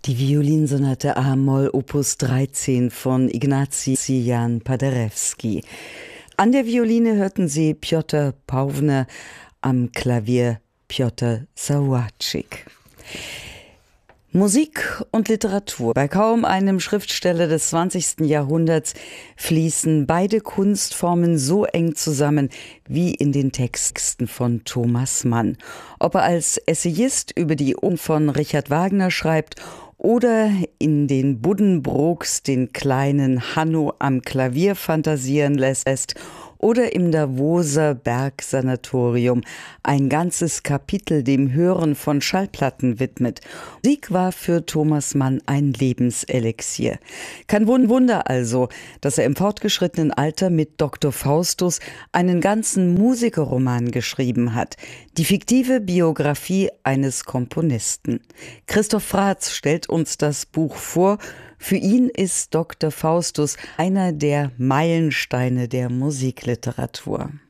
Die Violinsonate a-Moll Opus 13 von Ignacy Jan Paderewski. An der Violine hörten Sie Piotr Pawner, am Klavier Piotr Sawaczyk. Musik und Literatur. Bei kaum einem Schriftsteller des 20. Jahrhunderts fließen beide Kunstformen so eng zusammen wie in den Texten von Thomas Mann. Ob er als Essayist über die von Richard Wagner schreibt oder in den Buddenbrooks den kleinen Hanno am Klavier fantasieren lässt oder im Davoser Bergsanatorium ein ganzes Kapitel dem Hören von Schallplatten widmet. Musik war für Thomas Mann ein Lebenselixier. Kein Wunder also, dass er im fortgeschrittenen Alter mit Dr. Faustus einen ganzen Musikerroman geschrieben hat. Die fiktive Biografie eines Komponisten. Christoph Fratz stellt uns das Buch vor. Für ihn ist Dr. Faustus einer der Meilensteine der Musikliteratur.